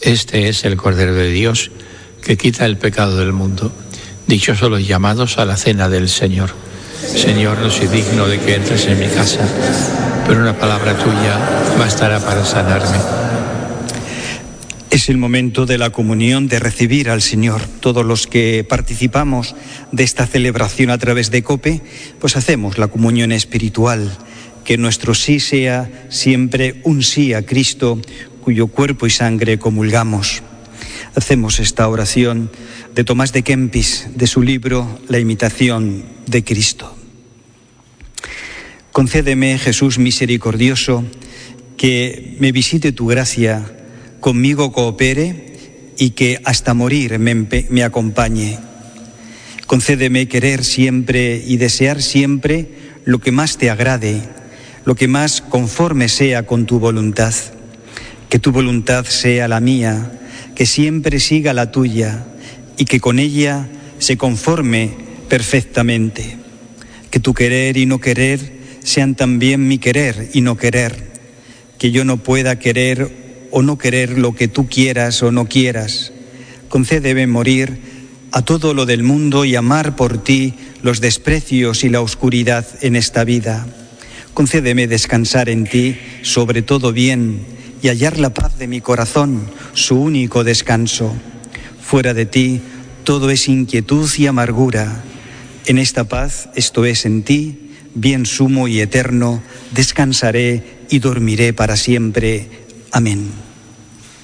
Este es el Cordero de Dios que quita el pecado del mundo. Dichosos los llamados a la cena del Señor. Señor, no soy digno de que entres en mi casa, pero una palabra tuya bastará para sanarme. Es el momento de la comunión, de recibir al Señor. Todos los que participamos de esta celebración a través de COPE, pues hacemos la comunión espiritual. Que nuestro sí sea siempre un sí a Cristo, cuyo cuerpo y sangre comulgamos. Hacemos esta oración de Tomás de Kempis, de su libro La imitación de Cristo. Concédeme, Jesús misericordioso, que me visite tu gracia, conmigo coopere y que hasta morir me acompañe. Concédeme querer siempre y desear siempre lo que más te agrade, lo que más conforme sea con tu voluntad. Que tu voluntad sea la mía, que siempre siga la tuya y que con ella se conforme perfectamente. Que tu querer y no querer sean también mi querer y no querer. Que yo no pueda querer o no querer lo que tú quieras o no quieras. Concédeme morir a todo lo del mundo y amar por ti los desprecios y la oscuridad en esta vida. Concédeme descansar en ti sobre todo bien y hallar la paz de mi corazón, su único descanso. Fuera de ti todo es inquietud y amargura. En esta paz, esto es en ti, bien sumo y eterno, descansaré y dormiré para siempre. Amén.